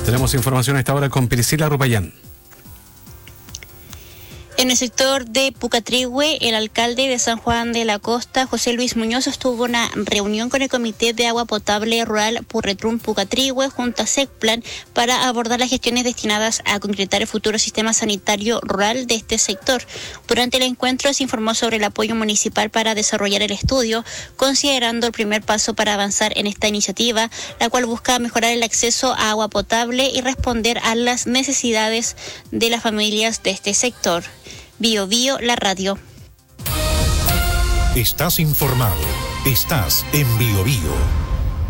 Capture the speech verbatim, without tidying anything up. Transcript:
Tenemos información a esta hora con Priscila Rupayán. En el sector de Pucatrihue, el alcalde de San Juan de la Costa, José Luis Muñoz, sostuvo una reunión con el Comité de Agua Potable Rural Purretrún Pucatrihue junto a SECPLAN para abordar las gestiones destinadas a concretar el futuro sistema sanitario rural de este sector. Durante el encuentro se informó sobre el apoyo municipal para desarrollar el estudio, considerando el primer paso para avanzar en esta iniciativa, la cual busca mejorar el acceso a agua potable y responder a las necesidades de las familias de este sector. Bio Bio, la radio. Estás informado. Estás en Bio Bio.